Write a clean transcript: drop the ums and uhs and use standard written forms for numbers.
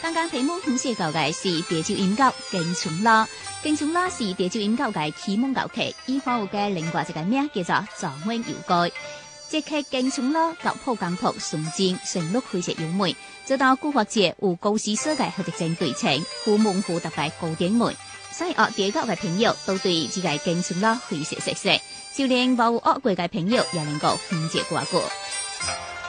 剛剛題目唔是教嘅是潮州音樂京春樂，京春樂是潮州音樂嘅啟蒙樂器，以後有嘅另外一個名叫做狀元遊歌。這曲京春樂落譜簡樸純正，旋律非常優美，遭到古惑節有高詩社嘅合作正對稱，虎門虎特別高典美。所以學粵語嘅朋友都對這個京春樂非常熟悉，就連冇學過嘅朋友也能夠分解過過。